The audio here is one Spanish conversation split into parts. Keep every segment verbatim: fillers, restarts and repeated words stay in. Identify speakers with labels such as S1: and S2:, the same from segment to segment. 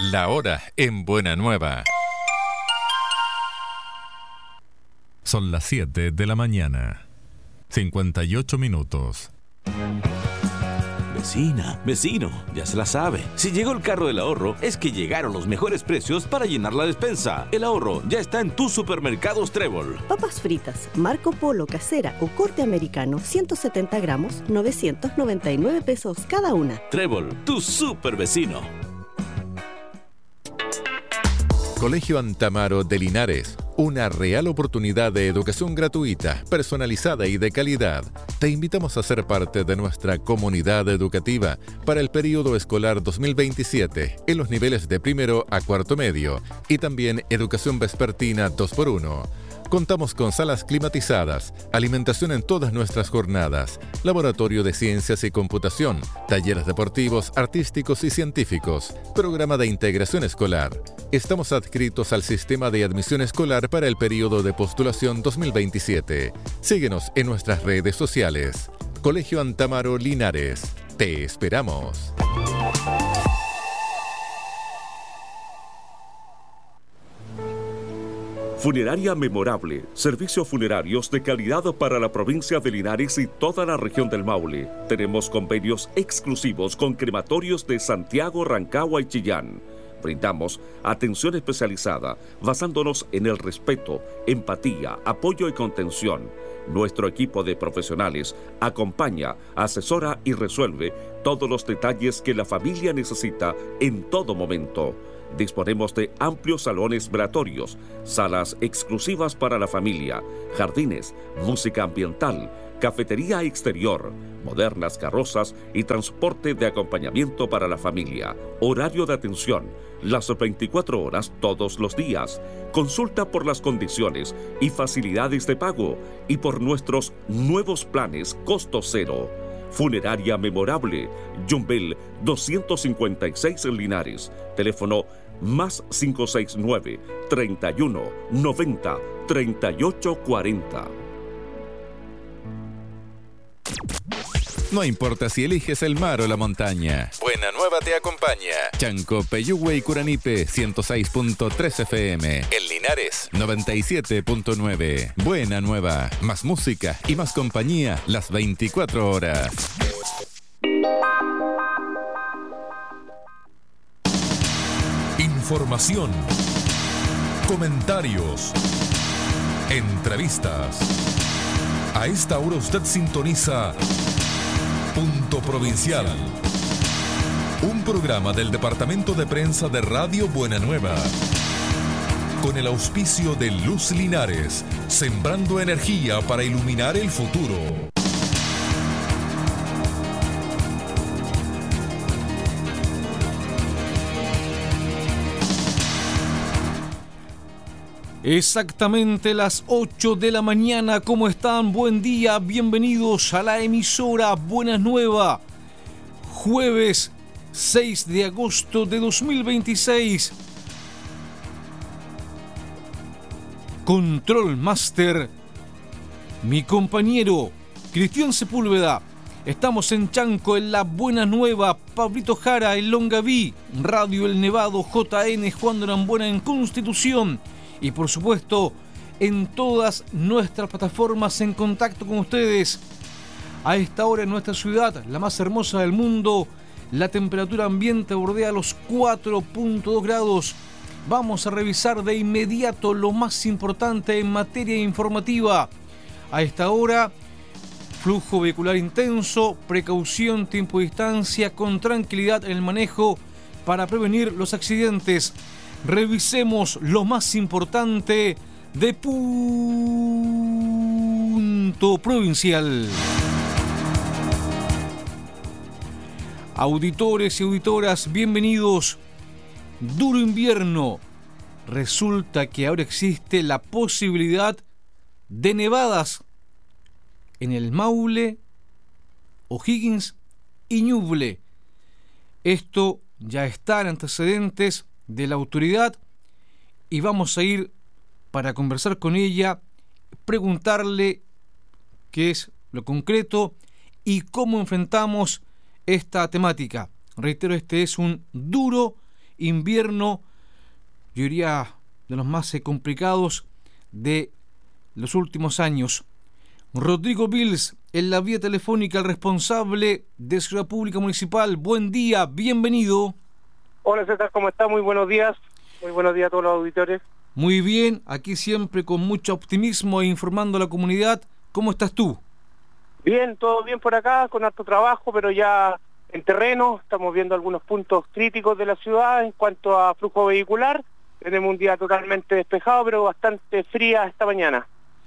S1: La hora en Buena Nueva. Son las siete de la mañana. cincuenta y ocho minutos.
S2: Vecina, vecino, ya se la sabe. Si llegó el carro del ahorro, es que llegaron los mejores precios para llenar la despensa. El ahorro ya está en tus supermercados Trébol.
S3: Papas fritas, Marco Polo, casera o corte americano, ciento setenta gramos, novecientos noventa y nueve pesos cada una.
S2: Trébol, tu super vecino.
S1: Colegio Antamaro de Linares, una real oportunidad de educación gratuita, personalizada y de calidad. Te invitamos a ser parte de nuestra comunidad educativa para el periodo escolar dos mil veintisiete en los niveles de primero a cuarto medio y también educación vespertina dos por uno. Contamos con salas climatizadas, alimentación en todas nuestras jornadas, laboratorio de ciencias y computación, talleres deportivos, artísticos y científicos, programa de integración escolar. Estamos adscritos al sistema de admisión escolar para el periodo de postulación dos mil veintisiete. Síguenos en nuestras redes sociales. Colegio Antamaro Linares. Te esperamos.
S4: Funeraria Memorable, servicios funerarios de calidad para la provincia de Linares y toda la región del Maule. Tenemos convenios exclusivos con crematorios de Santiago, Rancagua y Chillán. Brindamos atención especializada basándonos en el respeto, empatía, apoyo y contención. Nuestro equipo de profesionales acompaña, asesora y resuelve todos los detalles que la familia necesita en todo momento. Disponemos de amplios salones velatorios, salas exclusivas para la familia, jardines, música ambiental, cafetería exterior, modernas carrozas y transporte de acompañamiento para la familia. Horario de atención, las veinticuatro horas todos los días. Consulta por las condiciones y facilidades de pago y por nuestros nuevos planes costo cero. Funeraria Memorable, Yumbel doscientos cincuenta y seis en Linares. Teléfono más cinco seis nueve, treinta y uno, noventa, treinta y ocho cuarenta.
S1: No importa si eliges el mar o la montaña. Buena Nueva te acompaña. Chanco, Peyúgue y Curanipe, ciento seis punto tres F M. En Linares, noventa y siete punto nueve. Buena Nueva. Más música y más compañía las veinticuatro horas.
S5: Información, comentarios, entrevistas. A esta hora usted sintoniza Punto Provincial, un programa del Departamento de Prensa de Radio Buena Nueva, con el auspicio de Luz Linares, sembrando energía para iluminar el futuro.
S6: Exactamente las ocho de la mañana. ¿Cómo están? Buen día, bienvenidos a la emisora Buena Nueva. Jueves seis de agosto de dos mil veintiséis. Control Master, mi compañero Cristian Sepúlveda. Estamos en Chanco, en la Buena Nueva, Pablito Jara en Longaví, Radio El Nevado, J N Juan de Norambuena en Constitución. Y por supuesto, en todas nuestras plataformas en contacto con ustedes. A esta hora en nuestra ciudad, la más hermosa del mundo, la temperatura ambiente bordea los cuatro punto dos grados. Vamos a revisar de inmediato lo más importante en materia informativa. A esta hora, flujo vehicular intenso, precaución, tiempo y distancia, con tranquilidad en el manejo para prevenir los accidentes. Revisemos lo más importante de Punto Provincial. Auditores y auditoras, bienvenidos. Duro invierno. Resulta que ahora existe la posibilidad de nevadas en el Maule, O'Higgins y Ñuble. Esto ya está en antecedentes de la autoridad y vamos a ir para conversar con ella, preguntarle qué es lo concreto y cómo enfrentamos esta temática. Reitero, este es un duro invierno, yo diría de los más eh, complicados de los últimos años. Rodrigo Vils, en la vía telefónica, el responsable de Seguridad Pública Municipal. Buen día, bienvenido.
S7: Hola César, ¿cómo está? Muy buenos días. Muy buenos días a todos los auditores.
S6: Muy bien, aquí siempre con mucho optimismo e informando a la comunidad. ¿Cómo estás tú?
S7: Bien, todo bien por acá, con harto trabajo, pero ya en terreno. Estamos viendo algunos puntos críticos de la ciudad en cuanto a flujo vehicular. Tenemos un día totalmente despejado, pero bastante fría esta mañana.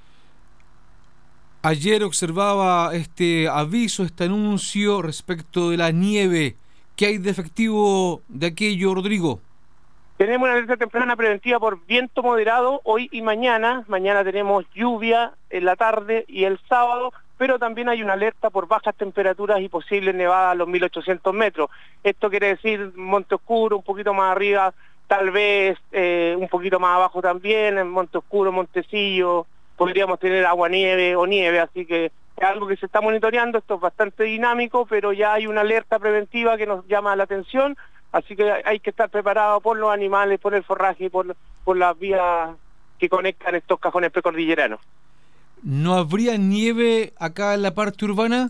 S6: Ayer observaba este aviso, este anuncio respecto de la nieve. ¿Qué hay de efectivo de aquello, Rodrigo?
S7: Tenemos una alerta temprana preventiva por viento moderado hoy y mañana. Mañana tenemos lluvia en la tarde y el sábado, pero también hay una alerta por bajas temperaturas y posibles nevadas a los mil ochocientos metros. Esto quiere decir Monte Oscuro, un poquito más arriba, tal vez eh, un poquito más abajo también, en Monte Oscuro, Montecillo, podríamos tener agua-nieve o nieve, así que es algo que se está monitoreando. Esto es bastante dinámico, pero ya hay una alerta preventiva que nos llama la atención. Así que hay que estar preparado por los animales, por el forraje, por, por las vías que conectan estos cajones precordilleranos.
S6: ¿No habría nieve acá en la parte urbana?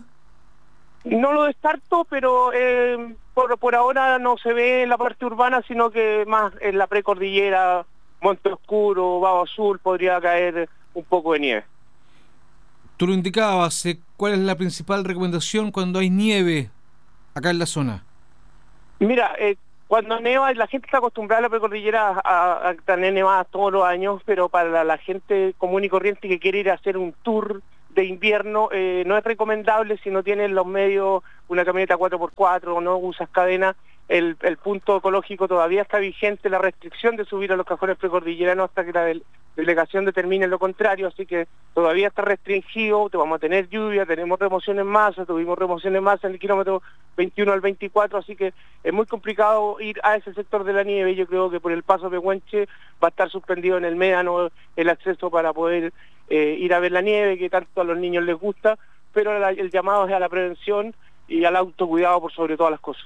S7: No lo descarto, pero eh, por, por ahora no se ve en la parte urbana, sino que más en la precordillera, Monte Oscuro, Bajo Azul, podría caer un poco de nieve.
S6: Tú lo indicabas, eh, ¿cuál es la principal recomendación cuando hay nieve acá en la zona?
S7: Mira, eh, cuando neva, la gente está acostumbrada a la precordillera a, a tener nevadas todos los años, pero para la, la gente común y corriente que quiere ir a hacer un tour de invierno, eh, no es recomendable si no tienes los medios, una camioneta cuatro por cuatro o no usas cadena. El, el punto ecológico todavía está vigente, la restricción de subir a los cajones precordilleranos hasta que la del, delegación determine lo contrario, así que todavía está restringido. Te vamos a tener lluvia, tenemos remoción en masa, tuvimos remoción en masa en el kilómetro veintiuno al veinticuatro, así que es muy complicado ir a ese sector de la nieve. Yo creo que por el paso Pehuenche va a estar suspendido en el médano el acceso para poder eh, ir a ver la nieve, que tanto a los niños les gusta, pero la, el llamado es a la prevención y al autocuidado por sobre todas las cosas.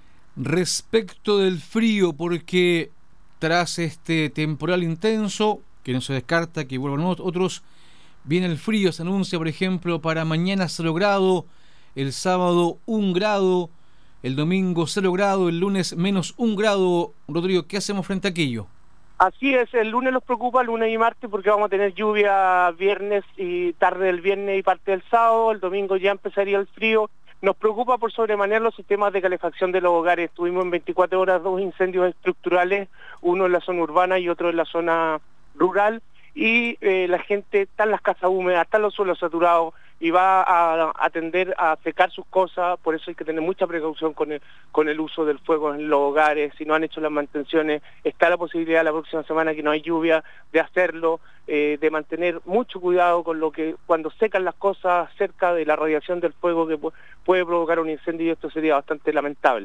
S6: Respecto del frío, porque tras este temporal intenso, que no se descarta que vuelvan otros, viene el frío. Se anuncia, por ejemplo, para mañana cero grado, el sábado un grado, el domingo cero grado, el lunes menos un grado. Rodrigo, ¿qué hacemos frente a aquello?
S7: Así es, el lunes nos preocupa, lunes y martes, porque vamos a tener lluvia viernes y tarde del viernes y parte del sábado. El domingo ya empezaría el frío. Nos preocupa por sobremanera los sistemas de calefacción de los hogares. Tuvimos en veinticuatro horas dos incendios estructurales, uno en la zona urbana y otro en la zona rural, y eh, la gente está en las casas húmedas, está en los suelos saturados y va a, a tender a secar sus cosas. Por eso hay que tener mucha precaución con el, con el uso del fuego en los hogares. Si no han hecho las mantenciones, está la posibilidad la próxima semana que no hay lluvia de hacerlo, eh, de mantener mucho cuidado con lo que cuando secan las cosas cerca de la radiación del fuego que pu- puede provocar un incendio, y esto sería bastante lamentable.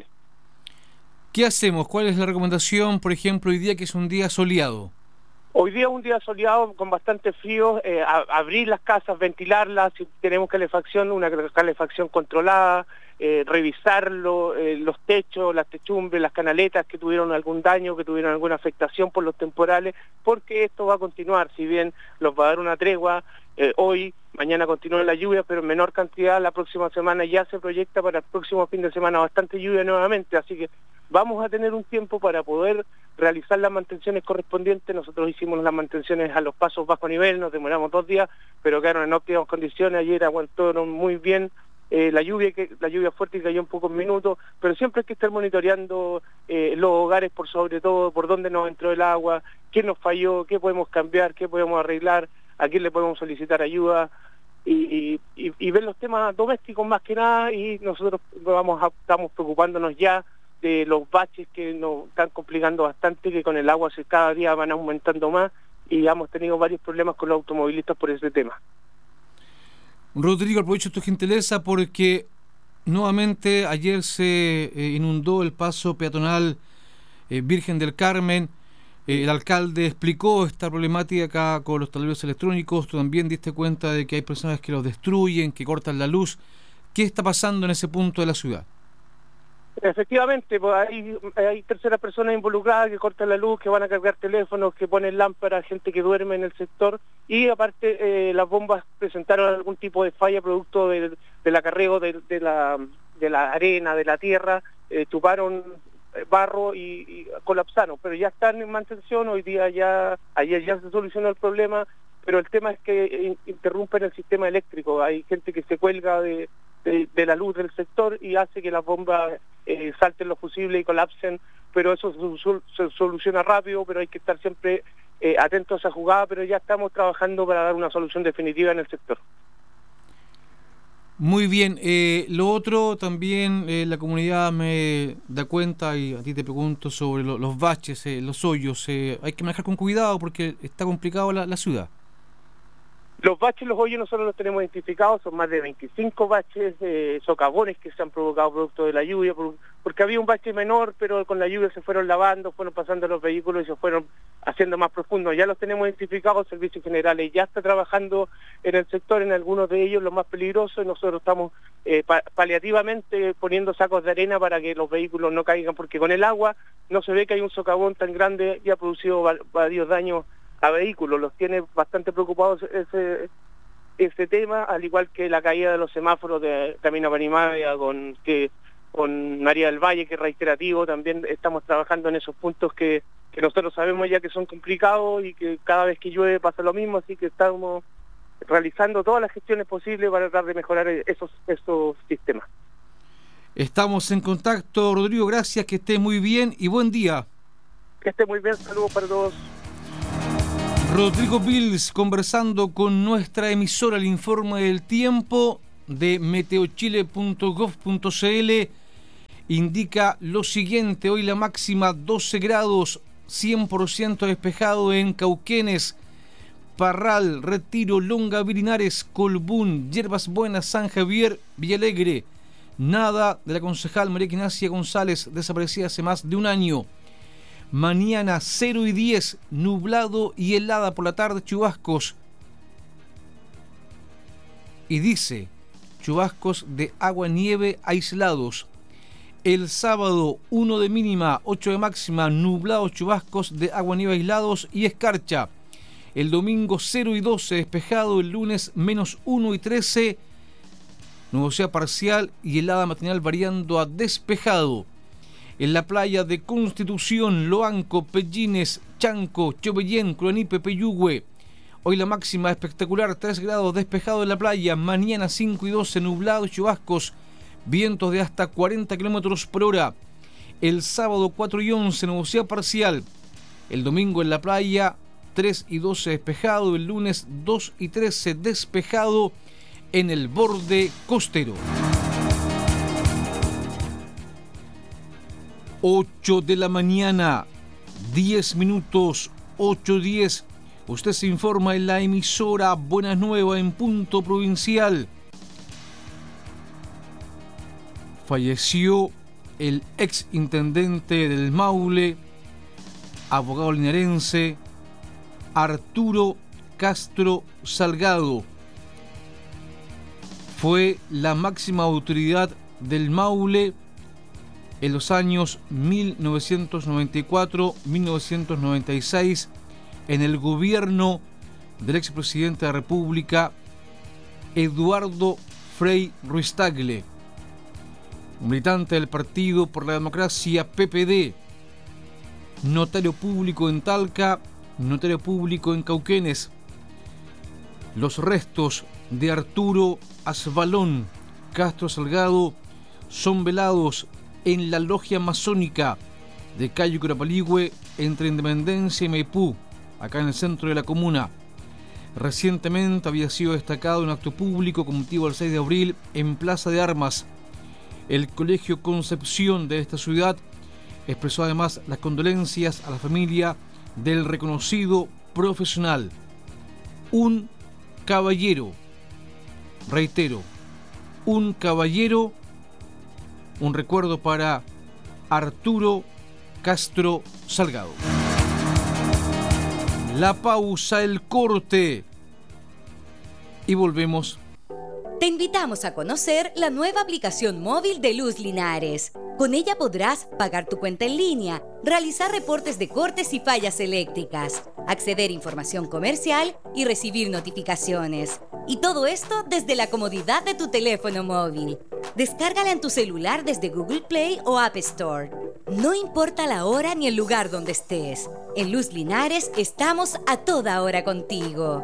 S6: ¿Qué hacemos? ¿Cuál es la recomendación, por ejemplo, hoy día que es un día soleado?
S7: Hoy día es un día soleado con bastante frío, eh, a, abrir las casas, ventilarlas, si tenemos calefacción, una calefacción controlada, eh, revisarlo, eh, los techos, las techumbres, las canaletas que tuvieron algún daño, que tuvieron alguna afectación por los temporales, porque esto va a continuar. Si bien los va a dar una tregua, eh, hoy, mañana continúa la lluvia, pero en menor cantidad. La próxima semana ya se proyecta para el próximo fin de semana bastante lluvia nuevamente, así que vamos a tener un tiempo para poder realizar las mantenciones correspondientes. Nosotros hicimos las mantenciones a los pasos bajo nivel, nos demoramos dos días, pero quedaron en óptimas condiciones. Ayer aguantaron muy bien eh, la lluvia que la lluvia fuerte, que cayó en pocos minutos, pero siempre hay que estar monitoreando eh, los hogares, por sobre todo, por dónde nos entró el agua, qué nos falló, qué podemos cambiar, qué podemos arreglar, a quién le podemos solicitar ayuda, y, y, y ver los temas domésticos más que nada. Y nosotros vamos a, estamos preocupándonos ya de los baches que nos están complicando bastante, que con el agua se cada día van aumentando más, y hemos tenido varios problemas con los automovilistas por ese tema.
S6: Rodrigo, aprovecho tu gentileza porque nuevamente ayer se eh, inundó el paso peatonal eh, Virgen del Carmen. Eh, el alcalde explicó esta problemática acá con los tableros electrónicos. Tú también diste cuenta de que hay personas que los destruyen, que cortan la luz. ¿Qué está pasando en ese punto de la ciudad?
S7: Efectivamente, pues hay, hay terceras personas involucradas que cortan la luz, que van a cargar teléfonos, que ponen lámparas, gente que duerme en el sector, y aparte eh, las bombas presentaron algún tipo de falla producto del, del acarreo de, de, la, de la arena, de la tierra, eh, chuparon barro y, y colapsaron, pero ya están en mantención. Hoy día ya, ayer ya se solucionó el problema, pero el tema es que interrumpen el sistema eléctrico. Hay gente que se cuelga de, de, de la luz del sector y hace que las bombas eh, salten los fusibles y colapsen, pero eso se, se soluciona rápido, pero hay que estar siempre eh, atentos a esa jugada, pero ya estamos trabajando para dar una solución definitiva en el sector.
S6: Muy bien, eh, lo otro también eh, la comunidad me da cuenta, y a ti te pregunto sobre lo, los baches, eh, los hoyos, eh, hay que manejar con cuidado porque está complicado la, la ciudad.
S7: Los baches, los hoyos nosotros los tenemos identificados, son más de veinticinco baches, eh, socavones que se han provocado producto de la lluvia, por, porque había un bache menor, pero con la lluvia se fueron lavando, fueron pasando los vehículos y se fueron haciendo más profundos. Ya los tenemos identificados, Servicios Generales ya está trabajando en el sector, en algunos de ellos los más peligrosos, y nosotros estamos eh, pa paliativamente poniendo sacos de arena para que los vehículos no caigan, porque con el agua no se ve que hay un socavón tan grande y ha producido varios daños a vehículos. Los tiene bastante preocupados ese ese tema, al igual que la caída de los semáforos de Camino a Panimagia con que con María del Valle, que es reiterativo. También estamos trabajando en esos puntos que, que nosotros sabemos ya que son complicados y que cada vez que llueve pasa lo mismo, así que estamos realizando todas las gestiones posibles para tratar de mejorar esos, esos sistemas.
S6: Estamos en contacto, Rodrigo, gracias, que esté muy bien y buen día.
S7: Que esté muy bien, saludos para todos.
S6: Rodrigo Bills conversando con nuestra emisora, el informe del tiempo de meteochile punto gov punto cl indica lo siguiente: hoy la máxima doce grados, cien por ciento despejado en Cauquenes, Parral, Retiro, Longaví, Linares, Colbún, Yerbas Buenas, San Javier, Villalegre. Nada de la concejal María Ignacia González, desaparecida hace más de un año. Mañana cero y diez, nublado y helada por la tarde, chubascos. Y dice, chubascos de agua-nieve aislados. El sábado uno de mínima, ocho de máxima, nublado, chubascos de agua-nieve aislados y escarcha. El domingo cero y doce, despejado. El lunes menos uno y trece, nubosidad parcial y helada matinal variando a despejado. En la playa de Constitución, Loanco, Pellines, Chanco, Chobellén, Cruanipe, Peyúgue. Hoy la máxima espectacular, tres grados, despejado en la playa. Mañana cinco y doce, nublado y chubascos, vientos de hasta cuarenta kilómetros por hora. El sábado cuatro y once, nubosidad parcial. El domingo en la playa tres y doce, despejado. El lunes dos y trece, despejado en el borde costero. ocho de la mañana, diez minutos, ocho diez. Usted se informa en la emisora Buenas Nuevas en Punto Provincial. Falleció el ex intendente del Maule, abogado linarense, Arturo Castro Salgado. Fue la máxima autoridad del Maule en los años mil novecientos noventa y cuatro a mil novecientos noventa y seis en el gobierno del expresidente de la República, Eduardo Frei Ruiz-Tagle, militante del Partido por la Democracia P P D, notario público en Talca, notario público en Cauquenes. Los restos de Arturo Asbalón Castro Salgado son velados en la logia masónica de Cayo Curapaligüe, entre Independencia y Maipú, acá en el centro de la comuna. Recientemente había sido destacado en un acto público con motivo del seis de abril en Plaza de Armas. El Colegio Concepción de esta ciudad expresó además las condolencias a la familia del reconocido profesional. Un caballero, reitero, un caballero. Un recuerdo para Arturo Castro Salgado. La pausa, el corte. Y volvemos.
S8: Te invitamos a conocer la nueva aplicación móvil de Luz Linares. Con ella podrás pagar tu cuenta en línea, realizar reportes de cortes y fallas eléctricas, acceder a información comercial y recibir notificaciones. Y todo esto desde la comodidad de tu teléfono móvil. Descárgala en tu celular desde Google Play o App Store. No importa la hora ni el lugar donde estés. En Luz Linares estamos a toda hora contigo.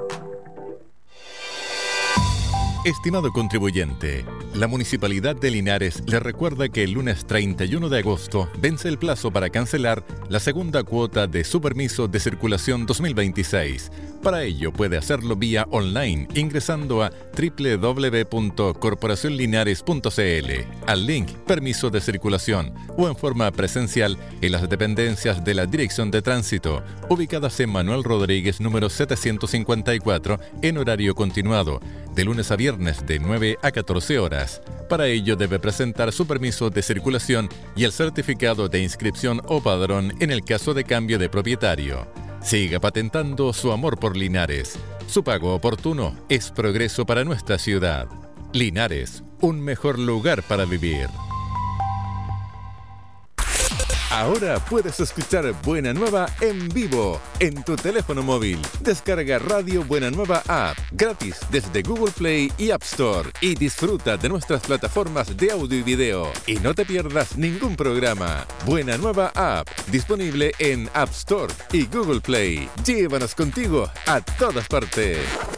S1: Estimado contribuyente, la Municipalidad de Linares le recuerda que el lunes treinta y uno de agosto vence el plazo para cancelar la segunda cuota de su permiso de circulación dos mil veintiséis. Para ello puede hacerlo vía online ingresando a doble u doble u doble u punto corporación linares punto c l, al link Permiso de Circulación o en forma presencial en las dependencias de la Dirección de Tránsito, ubicadas en Manuel Rodríguez número setecientos cincuenta y cuatro en horario continuado, de lunes a viernes de nueve a catorce horas. Para ello debe presentar su permiso de circulación y el certificado de inscripción o padrón en el caso de cambio de propietario. Siga patentando su amor por Linares. Su pago oportuno es progreso para nuestra ciudad. Linares, un mejor lugar para vivir. Ahora puedes escuchar Buena Nueva en vivo en tu teléfono móvil. Descarga Radio Buena Nueva App gratis desde Google Play y App Store y disfruta de nuestras plataformas de audio y video. Y no te pierdas ningún programa. Buena Nueva App, disponible en App Store y Google Play. Llévanos contigo a todas partes.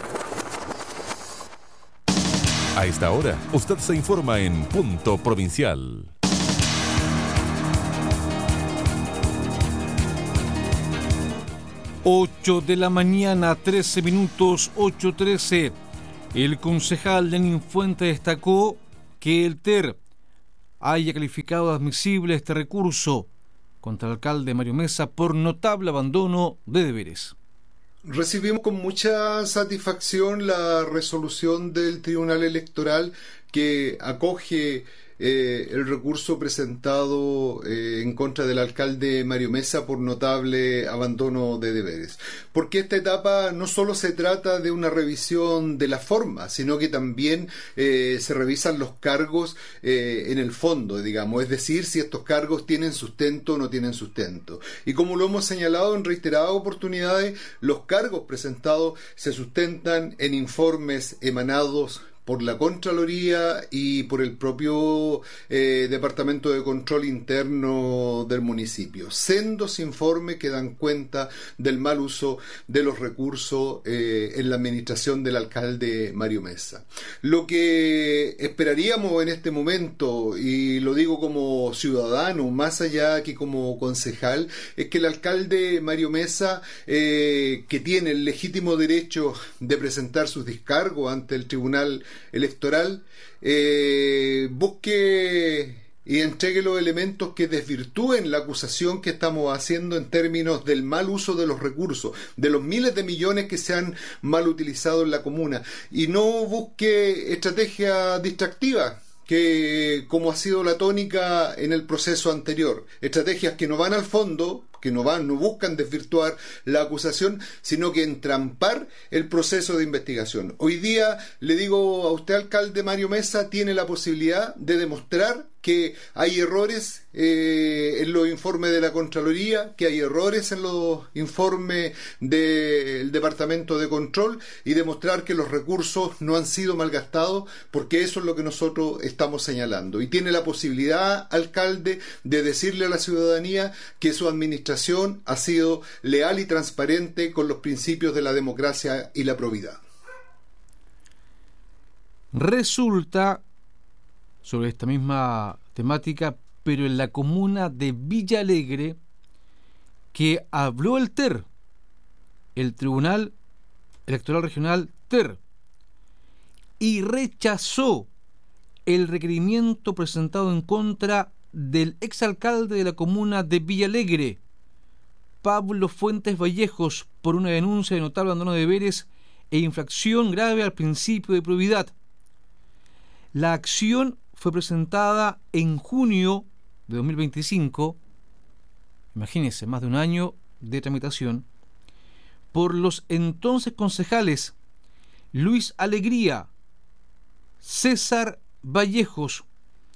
S1: A esta hora, usted se informa en Punto Provincial.
S6: ocho de la mañana, trece minutos, ocho trece. El concejal Lenín Fuente destacó que el T E R haya calificado de admisible este recurso contra el alcalde Mario Mesa por notable abandono de deberes.
S9: Recibimos con mucha satisfacción la resolución del Tribunal Electoral que acoge Eh, el recurso presentado eh, en contra del alcalde Mario Mesa por notable abandono de deberes. Porque esta etapa no solo se trata de una revisión de la forma, sino que también eh, se revisan los cargos eh, en el fondo, digamos, es decir, si estos cargos tienen sustento o no tienen sustento. Y como lo hemos señalado en reiteradas oportunidades, los cargos presentados se sustentan en informes emanados por la Contraloría y por el propio eh, Departamento de Control Interno del municipio. Sendos informes que dan cuenta del mal uso de los recursos eh, en la administración del alcalde Mario Mesa. Lo que esperaríamos en este momento, y lo digo como ciudadano, más allá que como concejal, es que el alcalde Mario Mesa, eh, que tiene el legítimo derecho de presentar sus descargos ante el Tribunal Electoral, eh, busque y entregue los elementos que desvirtúen la acusación que estamos haciendo en términos del mal uso de los recursos, de los miles de millones que se han mal utilizado en la comuna, y no busque estrategia distractiva, que como ha sido la tónica en el proceso anterior, estrategias que no van al fondo, que no van, no buscan desvirtuar la acusación, sino que entrampar el proceso de investigación. Hoy día, le digo a usted, alcalde Mario Mesa, tiene la posibilidad de demostrar que hay errores eh, en los informes de la Contraloría, que hay errores en los informes del Departamento de Control, y demostrar que los recursos no han sido malgastados, porque eso es lo que nosotros estamos señalando. Y tiene la posibilidad, alcalde, de decirle a la ciudadanía que su administración ha sido leal y transparente con los principios de la democracia y la probidad.
S6: Resulta, sobre esta misma temática, pero en la comuna de Villa Alegre, que habló el T E R, el Tribunal Electoral Regional T E R, y rechazó el requerimiento presentado en contra del exalcalde de la comuna de Villa Alegre, Pablo Fuentes Vallejos, por una denuncia de notable abandono de deberes e infracción grave al principio de probidad. La acción fue presentada en junio de dos mil veinticinco, imagínense, más de un año de tramitación, por los entonces concejales Luis Alegría, César Vallejos,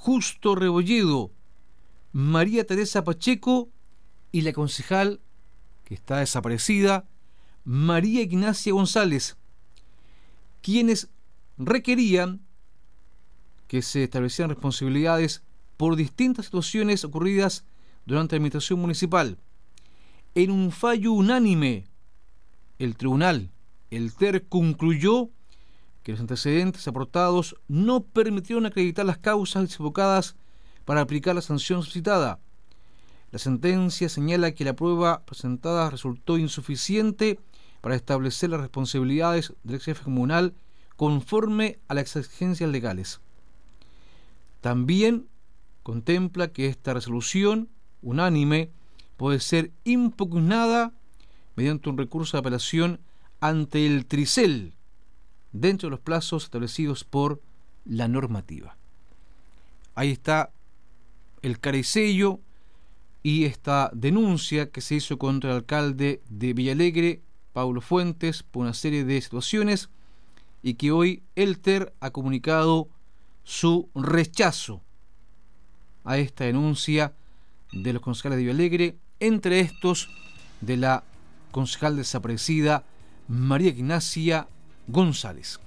S6: Justo Rebolledo, María Teresa Pacheco y la concejal, que está desaparecida, María Ignacia González, quienes requerían que se establecieran responsabilidades por distintas situaciones ocurridas durante la administración municipal. En un fallo unánime, el tribunal, el T E R, concluyó que los antecedentes aportados no permitieron acreditar las causas desembocadas para aplicar la sanción solicitada. La sentencia señala que la prueba presentada resultó insuficiente para establecer las responsabilidades del ex jefe comunal conforme a las exigencias legales. También contempla que esta resolución unánime puede ser impugnada mediante un recurso de apelación ante el Tricel, dentro de los plazos establecidos por la normativa. Ahí está el cara y sello y esta denuncia que se hizo contra el alcalde de Villalegre, Paulo Fuentes, por una serie de situaciones, y que hoy el T E R ha comunicado su rechazo a esta denuncia de los concejales de Villalegre, entre estos de la concejal desaparecida María Ignacia González.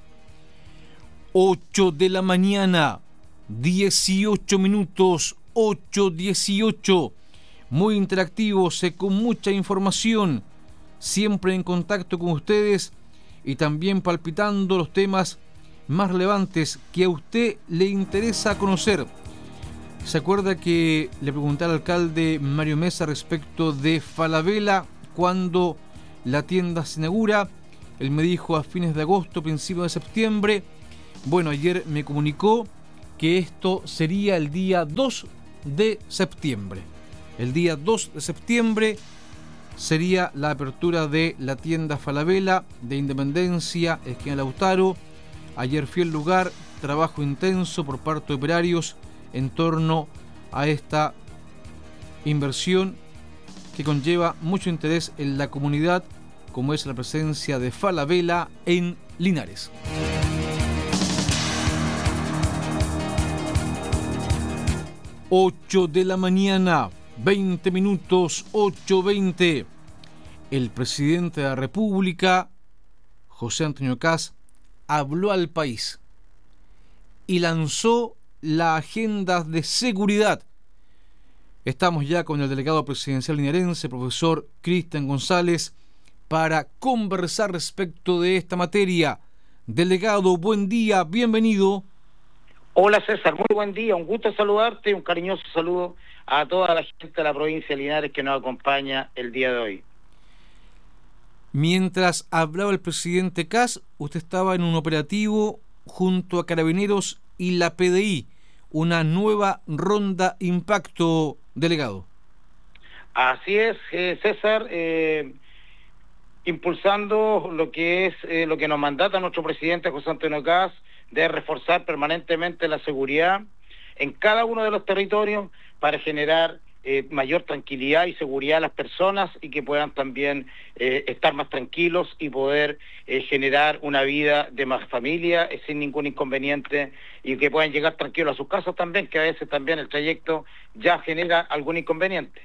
S6: ocho de la mañana, dieciocho minutos, ocho dieciocho. Muy interactivos, con mucha información, siempre en contacto con ustedes y también palpitando los temas más relevantes que a usted le interesa conocer. ¿Se acuerda que le pregunté al alcalde Mario Mesa respecto de Falabella cuando la tienda se inaugura? Él me dijo a fines de agosto, principios de septiembre. Bueno, ayer me comunicó que esto sería el día dos de septiembre. El día dos de septiembre sería la apertura de la tienda Falabella de Independencia, esquina Lautaro. Ayer fui al lugar, trabajo intenso por parte de operarios en torno a esta inversión que conlleva mucho interés en la comunidad, como es la presencia de Falabella en Linares. ocho de la mañana, veinte minutos, ocho veinte. El presidente de la República, José Antonio Kast, habló al país y lanzó la agenda de seguridad. Estamos ya con el delegado presidencial linarense, profesor Cristian González, para conversar respecto de esta materia. Delegado, buen día, bienvenido.
S10: Hola César, muy buen día, un gusto saludarte y un cariñoso saludo a toda la gente de la provincia de Linares que nos acompaña el día de hoy.
S6: Mientras hablaba el presidente Kast, usted estaba en un operativo junto a Carabineros y la P D I, una nueva ronda impacto, delegado.
S10: Así es, eh, César, eh, impulsando lo que es eh, lo que nos mandata nuestro presidente José Antonio Kast, de reforzar permanentemente la seguridad en cada uno de los territorios para generar eh, mayor tranquilidad y seguridad a las personas y que puedan también eh, estar más tranquilos y poder eh, generar una vida de más familia eh, sin ningún inconveniente y que puedan llegar tranquilos a sus casas también, que a veces también el trayecto ya genera algún inconveniente.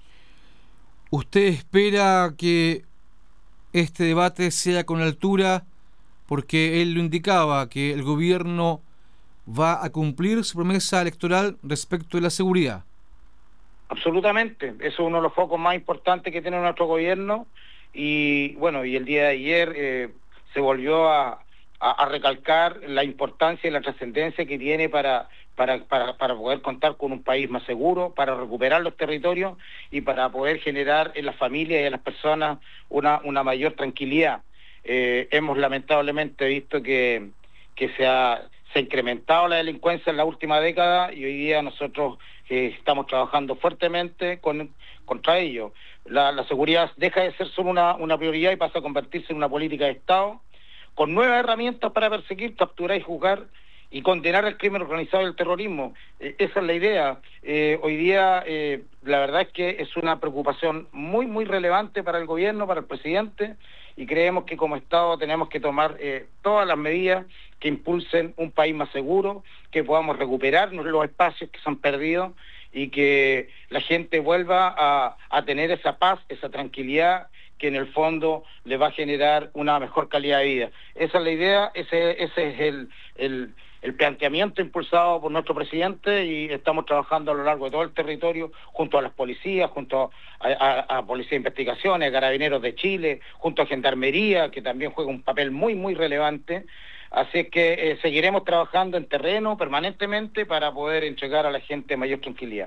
S6: ¿Usted espera que este debate sea con altura? Porque él lo indicaba, que el gobierno va a cumplir su promesa electoral respecto de la seguridad.
S10: Absolutamente, eso es uno de los focos más importantes que tiene nuestro gobierno y bueno, y el día de ayer eh, se volvió a, a, a recalcar la importancia y la trascendencia que tiene para, para, para, para poder contar con un país más seguro, para recuperar los territorios y para poder generar en las familias y en las personas una, una mayor tranquilidad. Eh, hemos lamentablemente visto que, que se, ha, se ha incrementado la delincuencia en la última década y hoy día nosotros eh, estamos trabajando fuertemente con, contra ello. La, la seguridad deja de ser solo una, una prioridad y pasa a convertirse en una política de Estado con nuevas herramientas para perseguir, capturar y juzgar y condenar el crimen organizado y el terrorismo. Eh, esa es la idea. Eh, hoy día, eh, la verdad es que es una preocupación muy, muy relevante para el gobierno, para el presidente, y creemos que como Estado tenemos que tomar eh, todas las medidas que impulsen un país más seguro, que podamos recuperar los espacios que se han perdido y que la gente vuelva a, a tener esa paz, esa tranquilidad, que en el fondo le va a generar una mejor calidad de vida. Esa es la idea, ese, ese es el, el, el planteamiento impulsado por nuestro presidente, y estamos trabajando a lo largo de todo el territorio junto a las policías, junto a, a, a Policía de Investigaciones, a Carabineros de Chile, junto a Gendarmería, que también juega un papel muy, muy relevante. Así es que eh, seguiremos trabajando en terreno permanentemente para poder entregar a la gente mayor tranquilidad.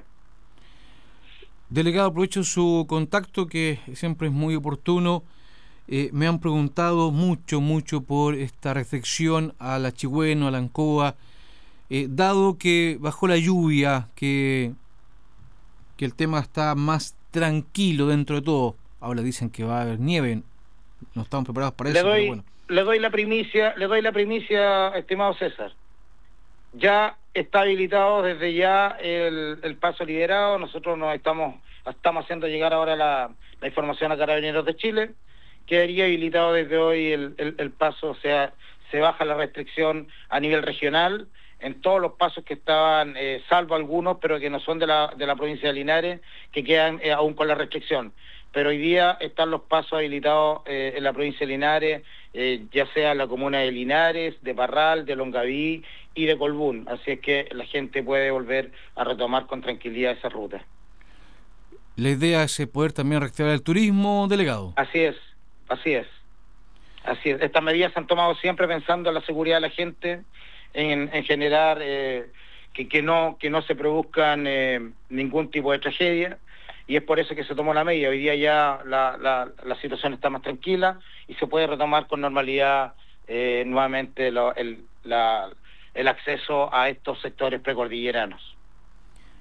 S6: Delegado, aprovecho su contacto, que siempre es muy oportuno. Eh, me han preguntado mucho, mucho por esta restricción a la Chigüeno, a la Ancoa, eh, dado que bajó la lluvia, que, que el tema está más tranquilo dentro de todo. Ahora dicen que va a haber nieve, no estamos preparados para
S10: le
S6: eso,
S10: doy,
S6: pero bueno.
S10: Le doy la primicia, le doy la primicia, estimado César. Ya está habilitado desde ya el, el paso liberado. Nosotros nos estamos, estamos haciendo llegar ahora la, la información a Carabineros de Chile. Quedaría habilitado desde hoy el, el, el paso, o sea, se baja la restricción a nivel regional en todos los pasos que estaban, eh, salvo algunos, pero que no son de la, de la provincia de Linares, que quedan eh, aún con la restricción. Pero hoy día están los pasos habilitados eh, en la provincia de Linares, eh, ya sea en la comuna de Linares, de Parral, de Longaví y de Colbún. Así es que la gente puede volver a retomar con tranquilidad esa ruta.
S6: La idea es poder también reactivar el turismo, delegado.
S10: Así es, así es. Así es. Estas medidas se han tomado siempre pensando en la seguridad de la gente, en, en generar eh, que, que, no, que no se produzcan eh, ningún tipo de tragedia. Y es por eso que se tomó la medida. Hoy día ya la, la, la situación está más tranquila y se puede retomar con normalidad eh, nuevamente lo, el, la, el acceso a estos sectores precordilleranos.